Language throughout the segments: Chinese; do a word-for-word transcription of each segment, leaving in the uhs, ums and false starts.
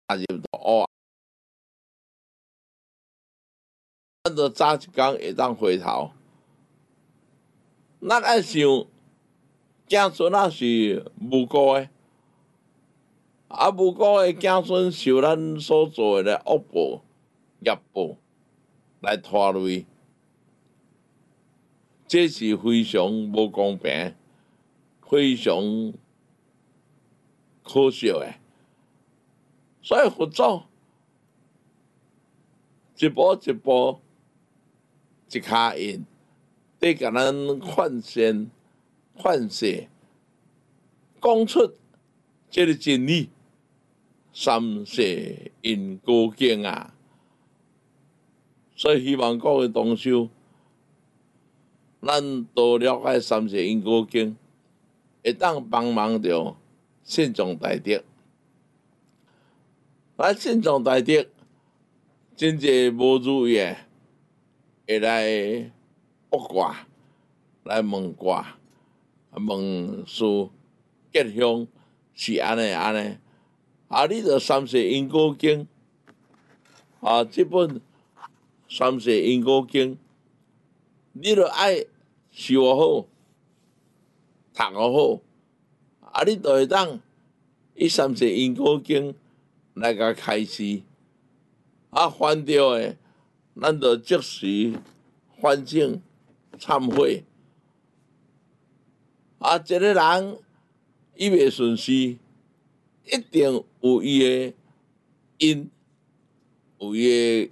入到哦，咱着早一工会当回头。咱爱想，子孙仔是无辜诶，啊无辜诶子孙受咱所做诶咧恶报、业报来拖累，这是非常无公平，非常可惜诶。所以佛祖一步一步，一骹印，得甲咱劝先劝世，讲出这个真理。三世因果经啊，所以希望各位同修，咱多了解三世因果经，会当帮忙着信众大德。咱信众大德真济无如意诶，会来卜卦，来问卦，问事吉凶是安尼安尼。啊！你着三世因果经啊，这本三世因果经，你着爱修好，读好，啊！你着会当以三世因果经来甲开示，啊，犯着诶，咱着即时反省忏悔。啊，一个人伊袂顺事，一定有伊诶因，有伊诶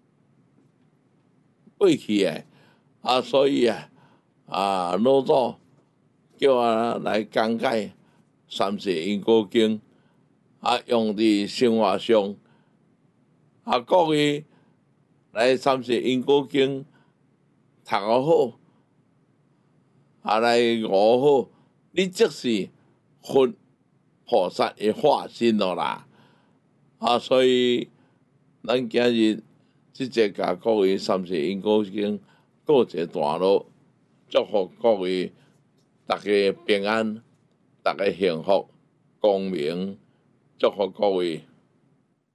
过去诶，啊，所以啊，啊，老祖叫我来讲解三世因果经，啊，用伫生活上，啊，各位来三世因果经读好，啊，来悟好，你即是佛菩萨诶化身咯啦，啊，所以咱今日即节甲各位三世因果经告一个段落，祝福各位大家平安，大家幸福光明，祝福各位。